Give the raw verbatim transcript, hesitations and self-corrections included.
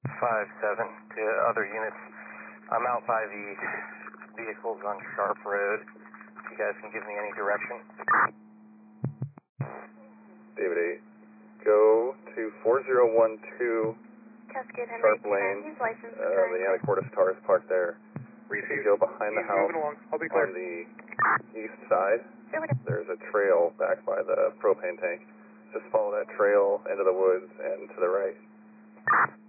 five seven to other units. I'm out by the vehicles on Sharp Road. If you guys can give me any direction. David eight, go to four zero one two Cascade Henry Sharp ten, Lane. he's licensed. Uh, the Anacortes Tar is parked there. Receive. You go behind the He's house moving along. I'll be clear. on the east side. There's a trail back by the propane tank. Just follow that trail into the woods and to the right.